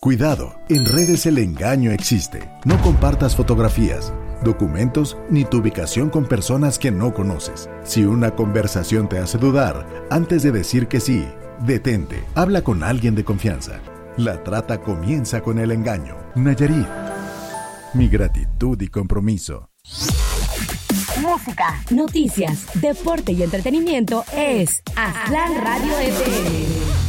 Cuidado, en redes el engaño existe. No compartas fotografías, documentos ni tu ubicación con personas que no conoces. Si una conversación te hace dudar, antes de decir que sí, detente, habla con alguien de confianza. La trata comienza con el engaño. Nayarit. Mi gratitud y compromiso. Música, noticias, deporte y entretenimiento es Aztlán Radio FM.